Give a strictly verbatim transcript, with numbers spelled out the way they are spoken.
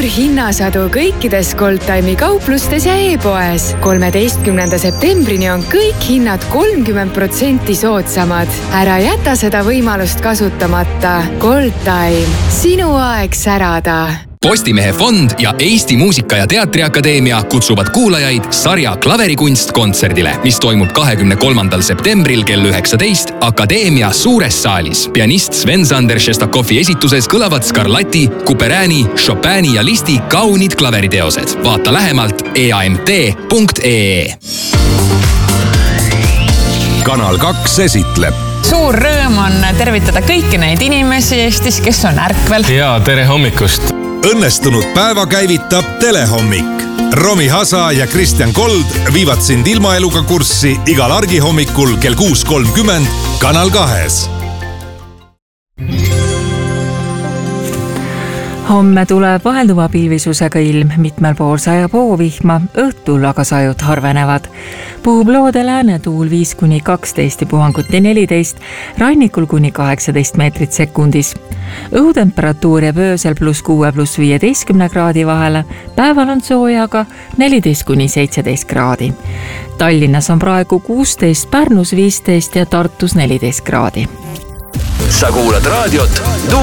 hinnasadu kõikides Goldtime'i kauplustes ja e-poes. kolmeteistkümnenda septembrini on kõik hinnad kolmkümmend protsenti soodsamad. Ära jäta seda võimalust kasutamata. Goldtime. Sinu aeg särada. Postimehe fond ja Eesti Muusika- ja Teatriakadeemia kutsuvad kuulajaid sarja Klaverikunst kontserdile, mis toimub kahekümne kolmandal septembril kell üheksateist Akadeemia suures saalis. Pianist Sven-Sander Šestakovi esituses kõlavad Scarlatti, Couperini, Chopini ja Listi kaunid klaveriteosed. Vaata lähemalt e a m t punkt e e. Kanal kaks esitleb. Suur rõõm on tervitada kõiki neid inimesi Eestis, kes on ärkvel. Ja tere hommikust! Õnnestunud päeva käivitab Telehommik. Romi Hasa ja Kristjan Kold viivad sind ilmaeluga kurssi igal argihommikul kell kuus kolmkümmend Kanal kahes. Homme tuleb vahelduva pilvisusega ilm, mitmel pool sajab hoovihma, õhtul aga sajud harvenevad. Puhub loode läänetuul viis kuni kaksteist ja puhanguti neliteist, rannikul kuni kaheksateist meetrit sekundis. Õhutemperatuur jääb öösel pluss kuue pluss viieteistkümne kraadi vahele, päeval on soojaga neliteist kuni seitseteist kraadi. Tallinnas on praegu kuusteist, Pärnus viisteist ja Tartus neliteist kraadi. Sa kuulad raadiot